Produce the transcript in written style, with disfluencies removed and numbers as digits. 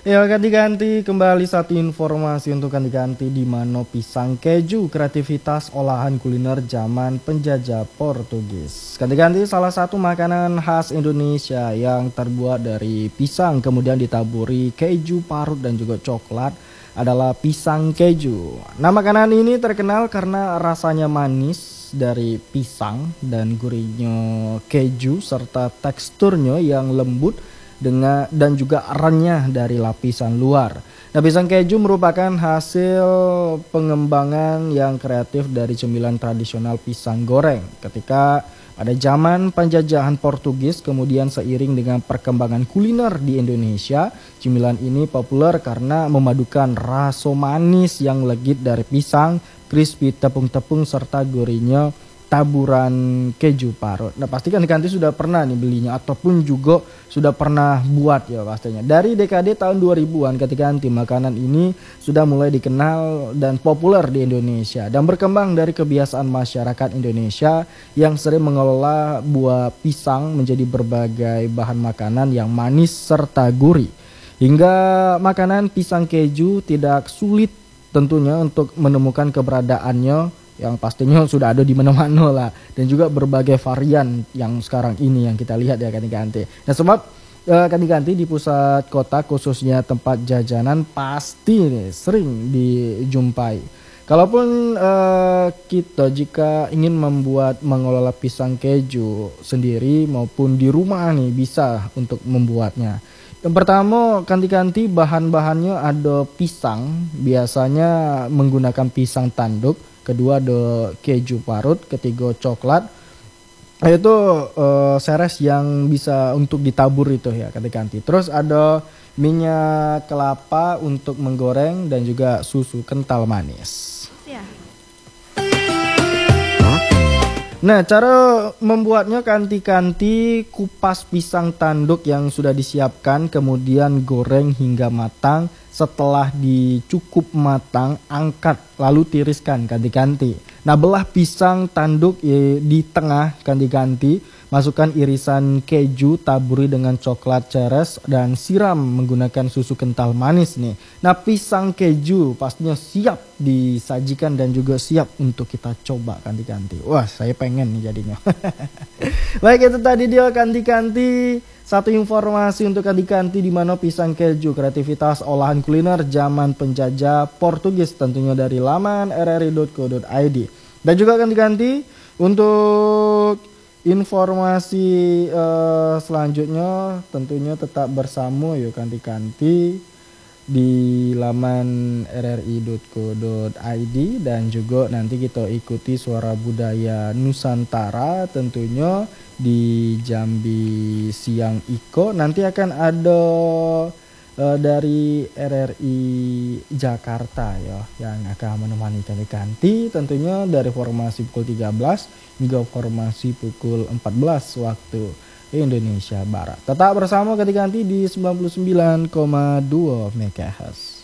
Ya, ganti-ganti kembali satu informasi untuk ganti-ganti di mana pisang keju kreativitas olahan kuliner zaman penjajah Portugis. Ganti-ganti salah satu makanan khas Indonesia yang terbuat dari pisang kemudian ditaburi keju parut dan juga coklat adalah pisang keju. Nah, makanan ini terkenal karena rasanya manis dari pisang dan gurihnya keju serta teksturnya yang lembut dan juga renyah dari lapisan luar. Nah, pisang keju merupakan hasil pengembangan yang kreatif dari cemilan tradisional pisang goreng. Ketika pada zaman penjajahan Portugis, kemudian seiring dengan perkembangan kuliner di Indonesia, cemilan ini populer karena memadukan rasa manis yang legit dari pisang, crispy tepung-tepung serta gurihnya taburan keju parut. Nah, pasti kan ganti sudah pernah nih belinya ataupun juga sudah pernah buat ya pastinya. Dari dekade tahun 2000-an ketika ganti makanan ini sudah mulai dikenal dan populer di Indonesia dan berkembang dari kebiasaan masyarakat Indonesia yang sering mengelola buah pisang menjadi berbagai bahan makanan yang manis serta gurih. Hingga makanan pisang keju tidak sulit tentunya untuk menemukan keberadaannya yang pastinya sudah ada di mana-mana lah, dan juga berbagai varian yang sekarang ini yang kita lihat ya ganti-ganti. Nah, sebab ganti-ganti di pusat kota khususnya tempat jajanan pasti nih sering dijumpai. Kalaupun kita jika ingin mengelola pisang keju sendiri maupun di rumah nih bisa untuk membuatnya. Yang pertama, ganti-ganti bahan-bahannya ada pisang, biasanya menggunakan pisang tanduk. Kedua ada keju parut, ketiga coklat. Itu seres yang bisa untuk ditabur itu ya ganti-ganti. Terus ada minyak kelapa untuk menggoreng dan juga susu kental manis. Ya. Nah, cara membuatnya kanti-kanti kupas pisang tanduk yang sudah disiapkan, kemudian goreng hingga matang. Setelah dicukup matang, angkat lalu tiriskan ganti-ganti. Nah, belah pisang tanduk di tengah ganti-ganti, masukkan irisan keju, taburi dengan coklat ceres dan siram menggunakan susu kental manis nih. Nah, pisang keju pastinya siap disajikan dan juga siap untuk kita coba ganti-ganti. Wah, saya pengen nih jadinya. Baik, itu tadi dia ganti-ganti. Satu informasi untuk ganti-ganti di mana pisang keju kreativitas olahan kuliner zaman penjajah Portugis tentunya dari laman rri.co.id. Dan juga ganti-ganti untuk informasi selanjutnya tentunya tetap bersama yuk ganti-ganti di laman rri.co.id dan juga nanti kita ikuti suara budaya Nusantara tentunya di Jambi Siang Iko. Nanti akan ada dari RRI Jakarta ya yang akan menemani ganti-ganti tentunya dari formasi pukul 13 hingga formasi pukul 14 waktu Indonesia Barat. Tetap bersama ganti-ganti di 99,2 MHz.